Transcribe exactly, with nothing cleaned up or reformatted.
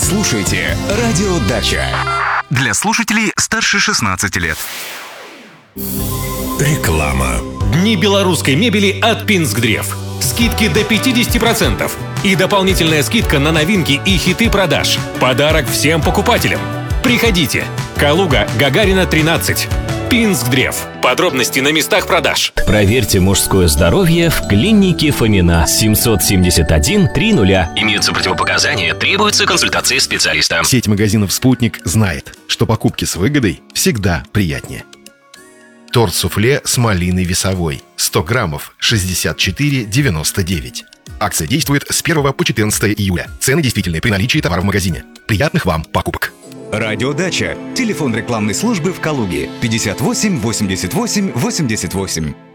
слушаете «Радио Дача». Для слушателей старше шестнадцати лет. Реклама. Дни белорусской мебели от Пинск-Древ. Скидки до пятьдесят процентов. И дополнительная скидка на новинки и хиты продаж. Подарок всем покупателям. Приходите. Калуга, Гагарина, тринадцать. Пинск-Древ. Подробности на местах продаж. Проверьте мужское здоровье в клинике Фомина. семьсот семьдесят один триста. Имеются противопоказания, требуется консультация специалиста. Сеть магазинов «Спутник» знает, что покупки с выгодой всегда приятнее. Торт суфле с малиной весовой. сто граммов, шестьдесят четыре девяносто девять. Акция действует с первого по четырнадцатое июля. Цены действительны при наличии товара в магазине. Приятных вам покупок. «Радио Дача». Телефон рекламной службы в Калуге. пятьдесят восемь восемьдесят восемь восемьдесят восемь.